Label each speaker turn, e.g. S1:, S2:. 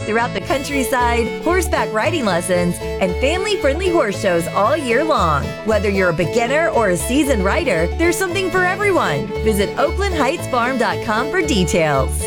S1: throughout the countryside, horseback riding lessons, and family-friendly horse shows all year long. Whether you're a beginner or a seasoned rider, there's something for everyone. Visit OaklandHeightsFarm.com for details.